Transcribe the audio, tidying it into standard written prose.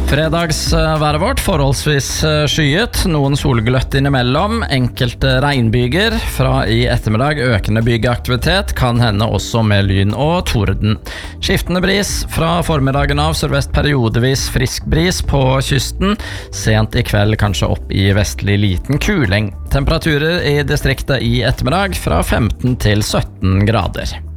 Fredagsværet vårt forholdsvis skyet, noen solgløtt innimellom, enkelte regnbyger, fra i ettermiddag økende bygeaktivitet, kan hende også med lyn og torden. Skiftende bris, fra formiddagen av sørvest periodevis frisk bris på kysten, sent i kveld kanskje opp i vestlig liten kuling. Temperaturer i distriktet i ettermiddag fra 15 til 17 grader.